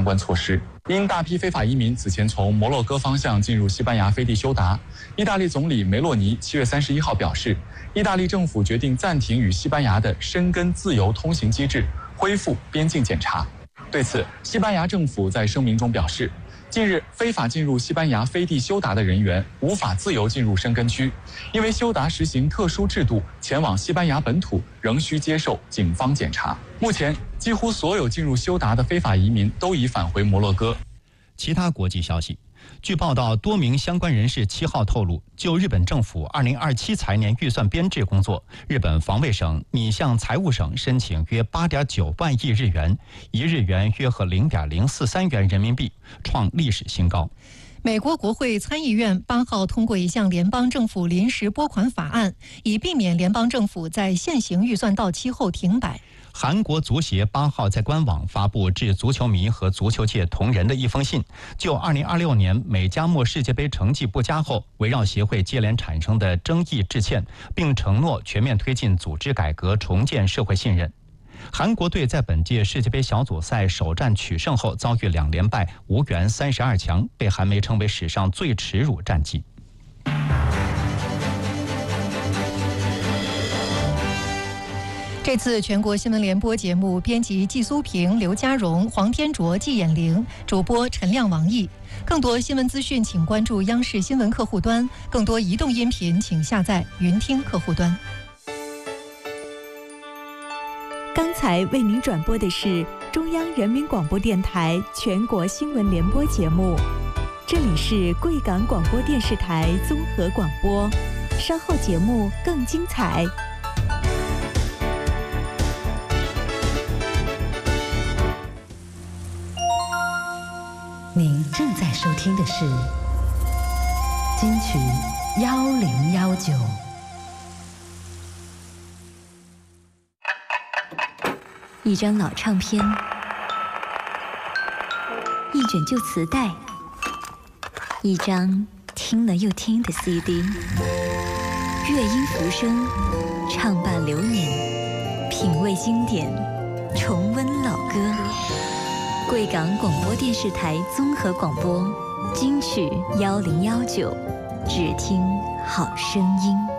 关措施。因大批非法移民此前从摩洛哥方向进入西班牙飞地休达，意大利总理梅洛尼7月31号表示，意大利政府决定暂停与西班牙的申根自由通行机制，恢复边境检查。对此，西班牙政府在声明中表示，近日非法进入西班牙飞地休达的人员无法自由进入申根区，因为休达实行特殊制度，前往西班牙本土仍需接受警方检查。目前，几乎所有进入休达的非法移民都已返回摩洛哥。 其他国际消息，据报道，多名相关人士7号透露，就日本政府2027财年预算编制工作，日本防卫省拟向财务省申请约8.9万亿日元，1日元约合0.043元人民币，创历史新高。 美国国会参议院8号通过一项联邦政府临时拨款法案，以避免联邦政府在现行预算到期后停摆。 韩国足协8号在官网发布致足球迷和足球界同仁的一封信，就2026年美加墨世界杯成绩不佳后围绕协会接连产生的争议致歉，并承诺全面推进组织改革，重建社会信任。韩国队在本届世界杯小组赛首战取胜后遭遇2连败，无缘32强，被韩媒称为史上最耻辱战绩。 这次全国新闻联播节目编辑季苏平、刘家荣、黄天卓、季衍玲，主播陈亮、王毅。更多新闻资讯请关注央视新闻客户端，更多移动音频请下载云听客户端。 刚才为您转播的是中央人民广播电台全国新闻联播节目，这里是贵港广播电视台综合广播，稍后节目更精彩。 您正在收听的是金曲1019。 一张老唱片，一卷旧磁带，一张听了又听的 CD， 乐音浮生，唱伴流年，品味经典，重温老歌。贵港广播电视台综合广播，金曲1019，只听好声音。